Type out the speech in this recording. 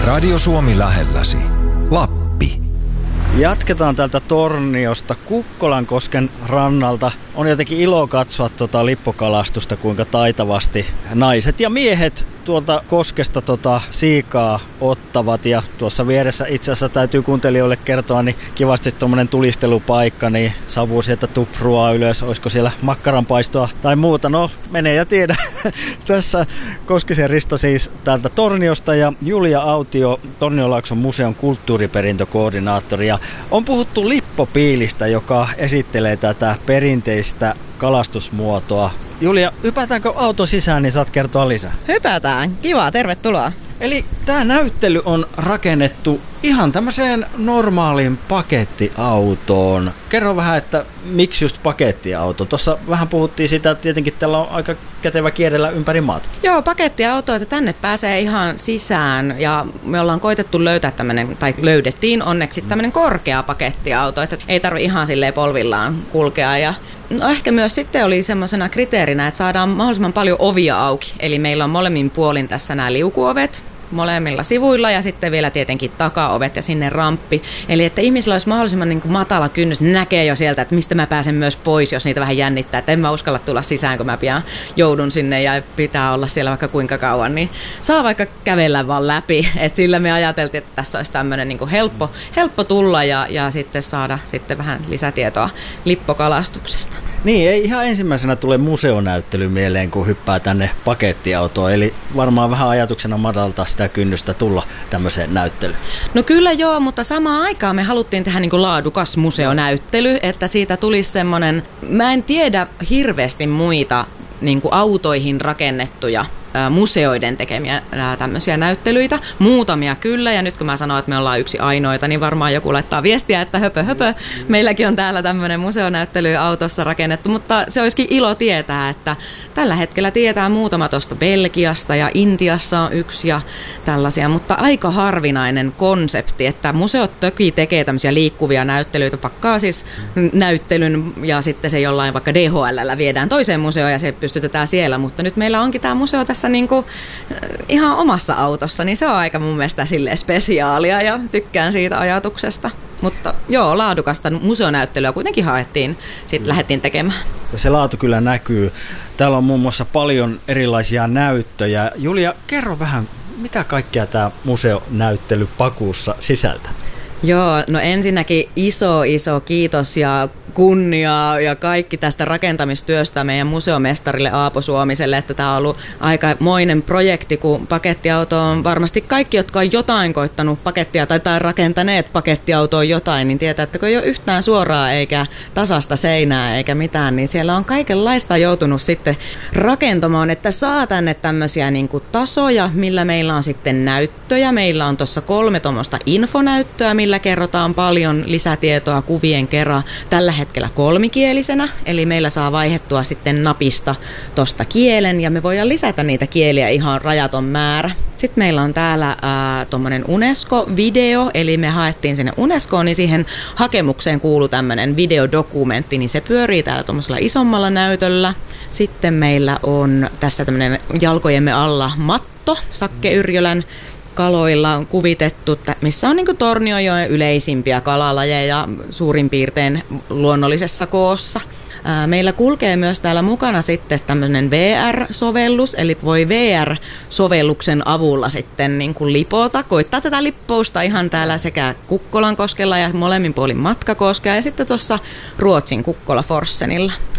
Radio Suomi lähelläsi. Lappi. Jatketaan täältä Torniosta Kukkolankosken rannalta. On jotenkin ilo katsoa lippokalastusta, kuinka taitavasti naiset ja miehet tuolta koskesta siikaa ottavat. Ja tuossa vieressä itse asiassa täytyy kuuntelijoille kertoa, niin kivasti tuommoinen tulistelupaikka, niin savu sieltä tupruaa ylös. Olisiko siellä makkaranpaistoa tai muuta? No, menee ja tiedä. Tässä Koskisen Risto siis täältä Torniosta ja Julia Autio, Torniolaakson museon kulttuuriperintökoordinaattori. Ja on puhuttu lippopiilistä, joka esittelee tätä perinteistä kalastusmuotoa. Julia, hypätäänkö auton sisään, niin saat kertoa lisää? Hypätään. Kiva, tervetuloa. Eli tämä näyttely on rakennettu ihan tämmöiseen normaaliin pakettiautoon. Kerro vähän, että miksi just pakettiauto? Tuossa vähän puhuttiin sitä, että tietenkin tällä on aika kätevä kierrellä ympäri maata. Joo, pakettiauto, että tänne pääsee ihan sisään ja me ollaan koitettu löytää tämmöinen, tai löydettiin onneksi tämmöinen korkea pakettiauto, että ei tarvitse ihan silleen polvillaan kulkea ja no ehkä myös sitten oli semmoisena kriteerinä, että saadaan mahdollisimman paljon ovia auki. Eli meillä on molemmin puolin tässä nämä liukuovet molemmilla sivuilla ja sitten vielä tietenkin takaovet ja sinne ramppi. Eli että ihmisillä olisi mahdollisimman matala kynnys, ne näkee jo sieltä, että mistä mä pääsen myös pois, jos niitä vähän jännittää. Että en mä uskalla tulla sisään, kun mä pian joudun sinne ja pitää olla siellä vaikka kuinka kauan. Niin saa vaikka kävellä vaan läpi. Et sillä me ajateltiin, että tässä olisi tämmöinen helppo tulla ja sitten saada sitten vähän lisätietoa lippokalastuksesta. Niin, ei ihan ensimmäisenä tule museonäyttely mieleen, kun hyppää tänne pakettiautoon. Eli varmaan vähän ajatuksena madaltaa sitä kynnystä tulla tämmöiseen näyttelyyn. No kyllä joo, mutta samaan aikaan me haluttiin tehdä laadukas museonäyttely, että siitä tulisi semmoinen, mä en tiedä hirveästi muita autoihin rakennettuja museoiden tekemiä tämmöisiä näyttelyitä. Muutamia kyllä, ja nyt kun mä sanon, että me ollaan yksi ainoita, niin varmaan joku laittaa viestiä, että höpö, meilläkin on täällä tämmöinen museonäyttely autossa rakennettu, mutta se olisikin ilo tietää, että tällä hetkellä tietää muutama tuosta Belgiasta ja Intiassa on yksi ja tällaisia, mutta aika harvinainen konsepti, että museot toki tekee tämmöisiä liikkuvia näyttelyitä, pakkaa siis näyttelyn ja sitten se jollain vaikka DHL:llä viedään toiseen museoon ja se pystytetään siellä, mutta nyt meillä onkin tämä museo tässä ihan omassa autossa, niin se on aika mun mielestä silleen spesiaalia ja tykkään siitä ajatuksesta. Mutta joo, laadukasta museonäyttelyä kuitenkin haettiin, sitten lähdettiin tekemään. Ja se laatu kyllä näkyy. Täällä on muun muassa paljon erilaisia näyttöjä. Julia, kerro vähän, mitä kaikkea tämä museonäyttely pakuussa sisältää? Joo, no ensinnäkin iso kiitos ja kunniaa ja kaikki tästä rakentamistyöstä meidän museomestarille Aapo Suomiselle, että tämä on ollut aikamoinen projekti, kun pakettiauto on varmasti kaikki, jotka on jotain koittanut pakettia tai rakentaneet pakettiautoon jotain, niin tietää, että kun ei ole yhtään suoraa eikä tasasta seinää eikä mitään, niin siellä on kaikenlaista joutunut sitten rakentamaan, että saa tänne tämmöisiä tasoja, millä meillä on sitten näyttöjä. Meillä on tuossa 3 tuommoista infonäyttöä, millä kerrotaan paljon lisätietoa kuvien kerran. Tällä hetkellä kolmikielisenä, eli meillä saa vaihdettua sitten napista tosta kielen ja me voidaan lisätä niitä kieliä ihan rajaton määrä. Sitten meillä on täällä tuommoinen UNESCO-video, eli me haettiin sinne UNESCOon, niin siihen hakemukseen kuuluu tämmöinen videodokumentti, niin se pyörii täällä tuommoisella isommalla näytöllä. Sitten meillä on tässä tämmöinen jalkojemme alla matto, Sakke Yrjölän kaloilla on kuvitettu, missä on Tornionjoen yleisimpiä kalalajeja suurin piirtein luonnollisessa koossa. Meillä kulkee myös täällä mukana sitten tämmöinen VR-sovellus, eli voi VR-sovelluksen avulla sitten lipota, koittaa tätä lippousta ihan täällä sekä Kukkolankoskella ja molemmin puolin Matkakoskea ja sitten tuossa Ruotsin Kukkola Forssenilla.